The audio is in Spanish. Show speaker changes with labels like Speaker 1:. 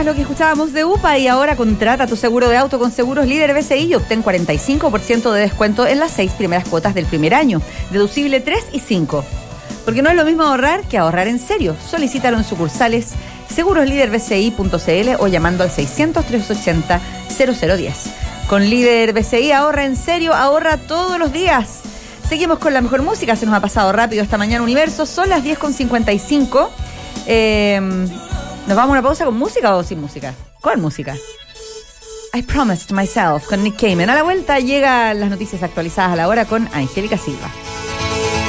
Speaker 1: lo que escuchábamos de UPA y ahora contrata tu seguro de auto con Seguros Líder BCI y obtén 45% de descuento en las 6 primeras cuotas del primer año, deducible 3 y 5. Porque no es lo mismo ahorrar que ahorrar en serio. Solicítalo en sucursales segurosliderbci.cl o llamando al 600-380-0010. Con Líder BCI ahorra en serio, ahorra todos los días. Seguimos con la mejor música, se nos ha pasado rápido esta mañana Universo, son las 10:55. ¿Nos vamos a una pausa con música o sin música? ¿Cuál música? I Promised Myself con Nick Cayman. A la vuelta llegan las noticias actualizadas a la hora con Angélica Silva.